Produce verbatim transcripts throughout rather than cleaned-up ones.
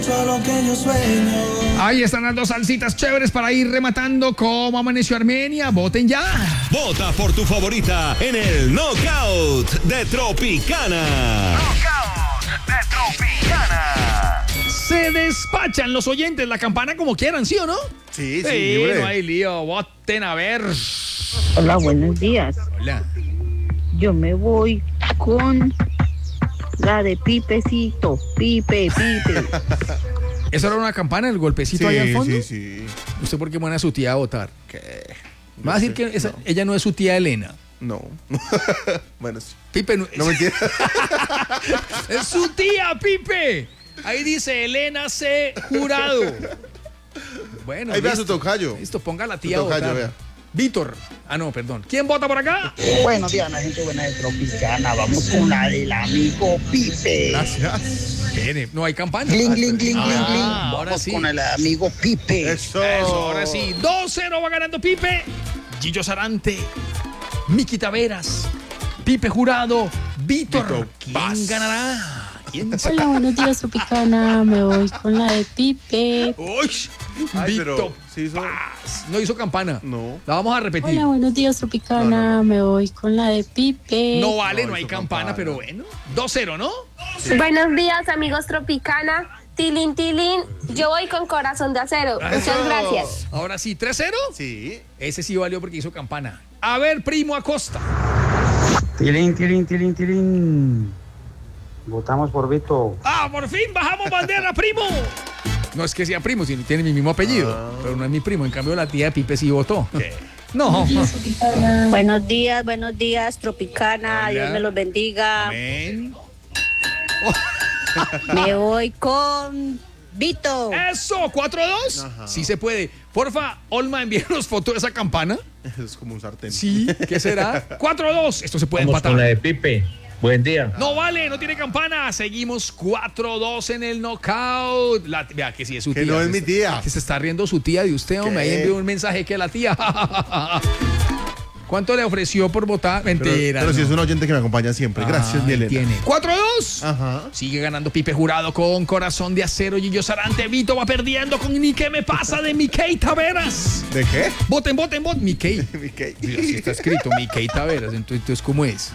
Solo que yo sueño. Ahí están las dos salsitas chéveres para ir rematando. ¿Cómo amaneció Armenia? Voten ya. Vota por tu favorita en el Knockout de Tropicana. Knockout de Tropicana. Se despachan los oyentes la campana como quieran, ¿sí o no? Sí, sí, Sí, libre. no hay lío. Voten a ver. Hola, buenos días. Hola. Yo me voy con la de Pipecito. Pipe, Pipe. ¿Eso era una campana, el golpecito Sí, ahí al fondo? sí, sí. ¿Usted por qué pone a su tía a votar? ¿Qué? ¿Me va a No decir sé, que esa- no. ella no es su tía Elena? No. Bueno, sí. Pipe no, No mentira. es su tía, Pipe. Ahí dice Elena C. Jurado. Bueno, Ahí vea listo. su tocayo. Listo, ponga a la Su tía a tocayo, votar. vea. Víctor. Ah, no, perdón. ¿Quién vota por acá? Buenos días, la gente buena de Tropicana. Vamos con la del amigo Pipe. Gracias. Espere, no hay campana. Gling, gling, gling, Ah, gling, gling. ahora Vamos sí. con el amigo Pipe. Eso. Eso, ahora sí. dos cero va ganando Pipe. Gillo Sarante. Miki Taveras. Pipe Jurado. Víctor. Víctor ¿Quién Paz. ganará? ¿Quién Hola, buenos días, Tropicana. Me voy con la de Pipe. Uy, Ay, Víctor pero sí hizo- Paz. No hizo campana. No. La vamos a repetir. Hola, buenos días, Tropicana. No, no, Me voy con la de Pipe. No vale, No no, hay hizo campana, campana. pero bueno. dos cero, ¿no? Buenos días, amigos Tropicana. Tilín, tilín. Yo voy con corazón de acero. Muchas Eso. gracias. Ahora sí, tres cero. Sí. Ese sí valió porque hizo campana. A ver, primo Acosta. Tilín, tilín, tilín, tilín. Votamos por Vito. ¡Ah, por fin bajamos bandera, primo! No es que sea primo, sino tiene mi mismo apellido. Ah. Pero no es mi primo. En cambio, la tía de Pipe sí votó. No. Buenos días, buenos días, Tropicana. Hola. Dios me los bendiga. Amén. Me voy con Vito. Eso, cuatro dos. Ajá. Sí se puede. Porfa, Olma, envíanos foto de esa campana. Es como un sartén. Sí, ¿qué será? cuatro dos. Esto se puede Vamos empatar. con la de Pipe. Buen día. No vale, no tiene campana. Seguimos cuatro dos en el knockout. La, vea que sí es su Que tía. no es Se mi está- tía. Que se está riendo su tía de usted, hombre. Ahí ¿Qué? envió un mensaje que la tía. ¿Cuánto le ofreció por votar? Pero, Mentira. pero si no. es un oyente que me acompaña siempre. Gracias, Ahí mi Elena. tiene. cuatro dos. Ajá. Sigue ganando Pipe Jurado con corazón de acero. Gillo Sarante. Vito va perdiendo con Ni qué me pasa de Mickey Taveras. ¿De qué? Voten, voten, voten. Mickey. Mi Kate. Mira, así está escrito, Mickey Taveras. Entonces, entonces, ¿cómo es?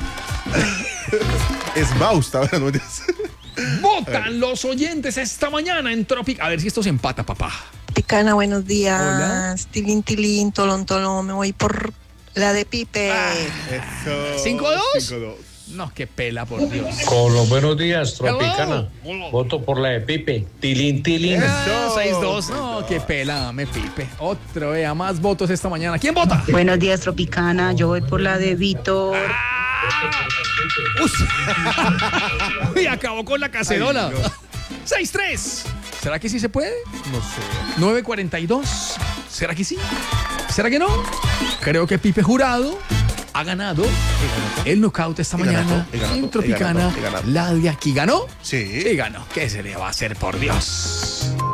Es Bausta, ¿verdad? No mentiras. Votan los oyentes esta mañana en Tropic. A ver si esto se empata, papá. Tropicana, buenos días. Hola. Tilín, tilín, tolón, tolón. Me voy por la de Pipe. Eso. ¿Cinco dos? cinco dos. No, qué pela, por Dios. Con los buenos días, Tropicana. Hello. Voto por la de Pipe. Tilín, tilín. Ah, seis dos. No, qué pela, me Pipe. Otro, vea, más votos esta mañana. ¿Quién vota? Buenos días, Tropicana. Yo voy por la de Víctor. Uy, Uy, acabó con la cacerola. Ay, Dios. seis tres. ¿Será que sí se puede? No sé. nueve cuarenta y dos. ¿Será que sí? ¿Será que no? Creo que Pipe Jurado ha ganado el knockout esta He ganado, mañana he ganado, en he Tropicana. ganado, he ganado. La de aquí ganó. Sí. Sí ganó. ¿Qué se le va a hacer, por Dios?